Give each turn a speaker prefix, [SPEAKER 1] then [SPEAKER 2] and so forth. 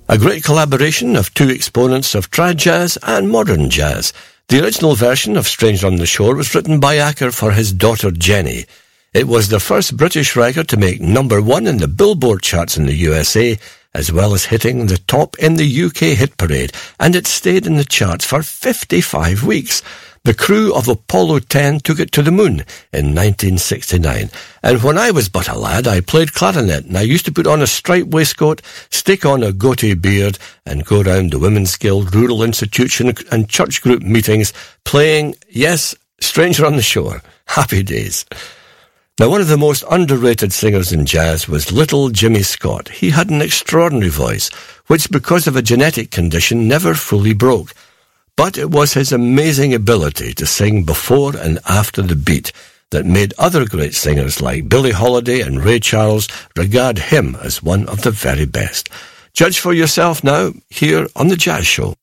[SPEAKER 1] A great collaboration of two exponents of trad jazz and modern jazz. The original version of Stranger on the Shore was written by Acker for his daughter Jenny. It was the first British record to make number 1 in the Billboard charts in the USA, as well as hitting the top in the UK hit parade, and it stayed in the charts for 55 weeks. The crew of Apollo 10 took it to the moon in 1969. And when I was but a lad, I played clarinet, and I used to put on a striped waistcoat, stick on a goatee beard, and go round the Women's Guild, Rural Institution, and church group meetings, playing, yes, Stranger on the Shore. Happy days. Now, one of the most underrated singers in jazz was little Jimmy Scott. He had an extraordinary voice, which, because of a genetic condition, never fully broke. But it was his amazing ability to sing before and after the beat that made other great singers like Billie Holiday and Ray Charles regard him as one of the very best. Judge for yourself now, here on The Jazz Show.